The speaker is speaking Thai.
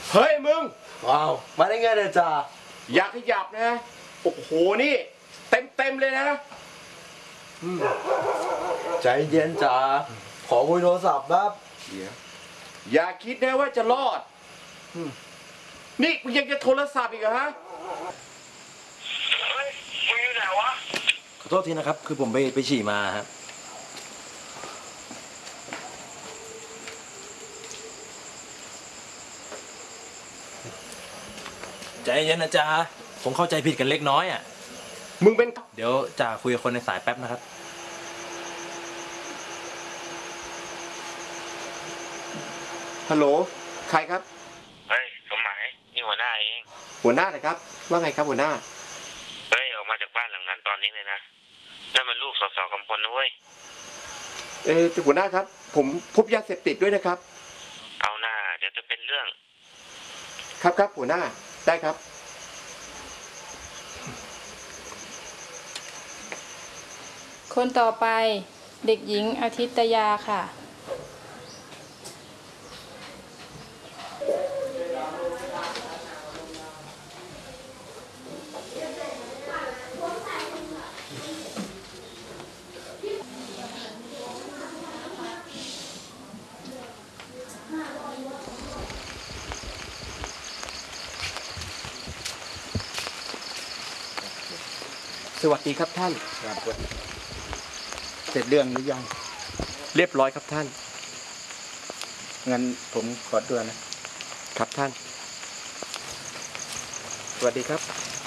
เฮ้ยมึงว้าวมาได้ไงเนี่ยจ่าอย่าขยับนะโอ้โหนี่เต็มเลยนะใจเย็นจ่าขอคุยโทรศัพท์ครับอย่าคิดนะว่าจะรอดนี่มึงยังจะโทรศัพท์อีกเหรอฮะเฮ้ยมึงอยู่ไหนวะขอโทษทีนะครับคือผมไปฉี่มาครับใจเย็นนะจ๊ะผมเข้าใจผิดกันเล็กน้อยอ่ะมึงเป็นเดี๋ยวจ่าคุยกับคนในสายแป๊บนะครับฮัลโหลใครครับเฮ้ยสมหมายนี่หัวหน้าเองหัวหน้านะครับว่าไงครับหัวหน้าเฮ้ยออกมาจากบ้านหลังนั้นตอนนี้เลยนะนั่นมันลูกสสกำพลนะเว้ยหัวหน้าครับผมพบยาเสพติดด้วยนะครับเอาหน้าเดี๋ยวจะเป็นเรื่องครับหัวหน้าได้ครับคนต่อไปเด็กหญิงอาทิตยาค่ะสวัสดีครับท่านครับเสร็จเรื่องหรือยังเรียบร้อยครับท่านงั้นผมขอตัวนะครับท่านสวัสดีครับ